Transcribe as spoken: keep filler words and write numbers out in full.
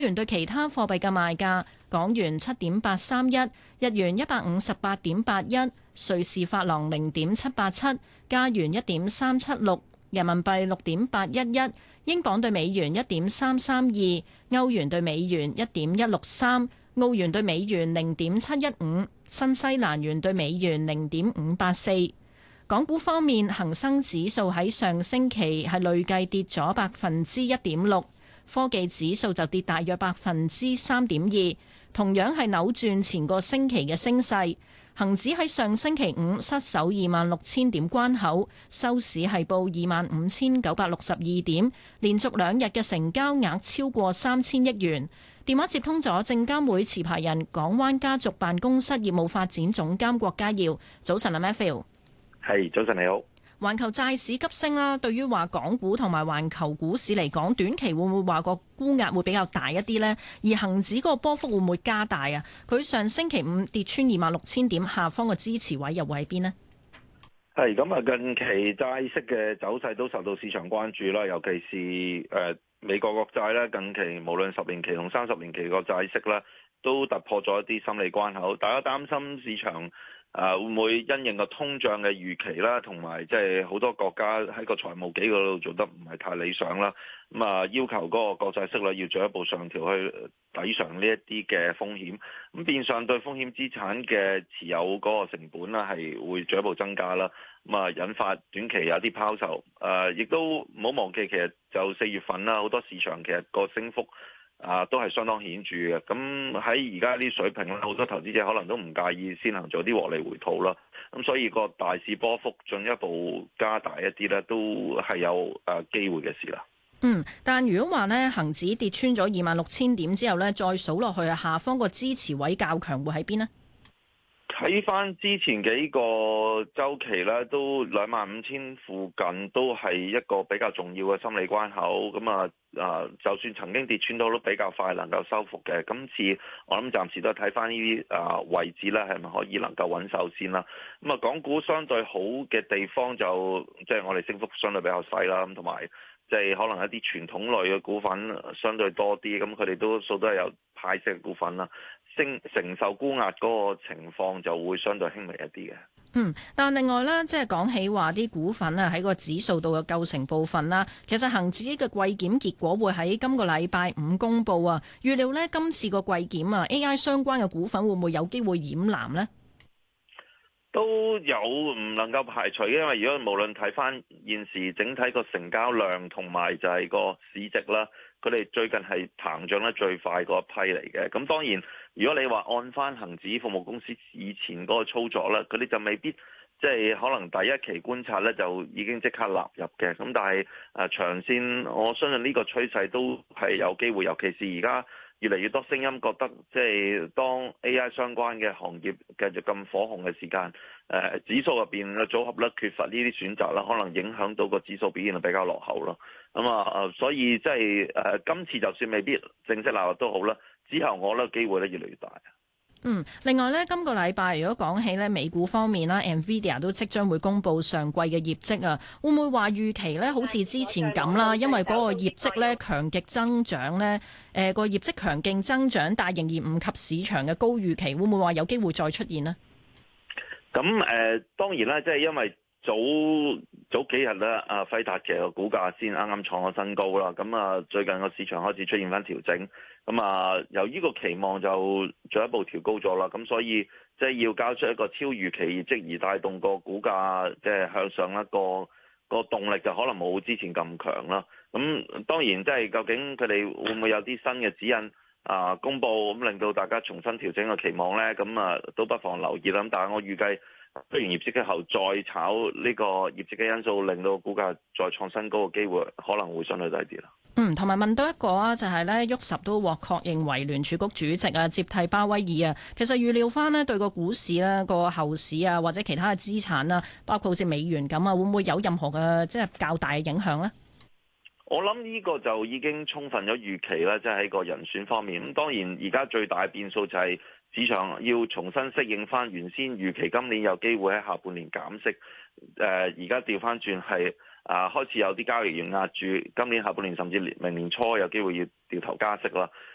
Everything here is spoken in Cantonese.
元對其他貨幣嘅賣價：港元七點八三一，日元一百五十八點八一，瑞士法郎零點七八七，加元一點三七六，人民幣六點八一一，英鎊對美元一點三三二，歐元對美元一點一六三，澳元對美元零點七一五，新西蘭元對美元零點五八四。港股方面，恒生指數喺上星期係累計跌咗百分之一點六，科技指數就跌大約百分之三點二，同樣係扭轉前個星期嘅升勢。恒指喺上星期五失守二萬六千點關口，收市係報二萬五千九百六十二點，連續兩日嘅成交額超過三千億元。電話接通咗證監會持牌人港灣家族辦公室業務發展總監郭家耀。早晨啊 Matthew。 係，早晨你好。 環球債市急升啦，對於話港股同埋環球股市嚟講，短期會唔會話個沽壓會比較大一啲呢？而恒指嗰個波幅會唔會加大啊？佢上星期五跌穿二萬六千點，下方嘅支持位又會喺邊呢？ 係咁啊，近期債息嘅走勢都受到市場關注啦，尤其是誒、呃、美國國債咧，近期無論十年期同三十年期個債息咧，都突破咗一啲心理關口，大家擔心市場。啊，會唔會因應個通脹嘅預期啦，同埋即係好多國家喺個財務紀嗰度做得唔係太理想啦，咁啊要求嗰個國債息率要進一步上調去抵償呢一啲嘅風險，咁變相對風險資產嘅持有嗰個成本啦係會進一步增加啦，咁啊引發短期有啲拋售，誒亦都唔好忘記其實就四月份啦，好多市場其實個升幅。啊，都係相當顯著嘅。咁喺而家啲水平咧，好多投資者可能都唔介意先行做啲獲利回吐啦。咁所以個大市波幅進一步加大一啲咧，都係有誒機會嘅事啦。 嗯，但如果話呢，恒指跌穿咗二萬六千點之後呢，再數落去啊，下方個支持位較強會喺邊呢？ 睇翻之前幾個週期咧，都兩萬五千附近都係一個比較重要嘅心理關口。咁啊啊，就算曾經跌穿到都比較快能夠收復嘅。今次我諗暫時都係睇翻呢啲啊位置咧，係咪可以能夠穩守先啦？咁啊，港股相對好嘅地方就即係、就是、我哋升幅相對比較細啦。咁同埋即係可能一啲傳統類嘅股份相對多啲，咁佢哋多數都係有派息嘅股份啦。承承受沽壓嗰個情況就會相對輕微一啲嘅。 嗯，但另外咧，即係講起話啲股份啊，喺個指數度嘅構成部分啦，其實恒指嘅季檢結果會喺今個禮拜五公佈啊。預料呢，今次個季檢啊 ，A I 相關嘅股份會唔會有機會染藍呢？ 都有唔能夠排除，因為如果無論睇翻現時整體個成交量同埋就係個市值啦，佢哋最近係膨脹得最快嗰一批嚟嘅。咁當然，如果你話按翻恒指服務公司以前嗰個操作咧，佢哋就未必即係可能第一期觀察咧就已經即刻納入嘅。咁但係誒長線，我相信呢個趨勢都係有機會，尤其是而家。越嚟越多聲音覺得，即係當 A I 相關嘅行業繼續咁火紅嘅時間，誒指數入邊嘅組合咧缺乏呢啲選擇啦，可能影響到個指數表現係比較落後咯。咁啊，所以即係誒今次就算未必正式納入都好啦，之後我覺得機會咧越嚟越大。 嗯，另外呢，今個禮拜如果講起呢美股方面啦，Nvidia 都即將會公布上季嘅業績啊，會唔會話預期呢？好似之前咁啦，因為嗰個業績呢強勁增長呢，誒個業績強勁增長，但係仍然唔及市場嘅高預期，會唔會話有機會再出現呢？ 咁誒、呃、當然啦，即係因為早早幾日咧，阿輝達嘅個股價先啱啱創咗新高啦，咁啊最近個市場開始出現翻調整。咁啊，由於個期望就進一步調高咗啦，咁所以即係要交出一個超預期業績而帶動個股價即係向上一個個動力就可能冇之前咁強啦。咁當然即係究竟佢哋會唔會有啲新嘅指引啊公佈，咁令到大家重新調整個期望咧？咁啊都不妨留意啦。但係我預計出完業績之後再炒呢個業績嘅因素，令到股價再創新高嘅機會可能會相對低啲啦。 嗯，同埋問多一個啊，就係咧，沃什都獲確認為聯儲局主席啊，接替鮑威爾啊。其實預料翻呢對個股市咧個後市啊，或者其他嘅資產啦，包括好似美元咁啊，會唔會有任何嘅即係較大嘅影響呢？ 我諗呢個就已經充分咗預期啦，即係喺個人選方面。咁當然而家最大嘅變數就係市場要重新適應翻原先預期今年有機會喺下半年減息。誒而家調翻轉係。啊，開始有啲交易員壓住今年下半年甚至明年初有機會要掉頭加息啦。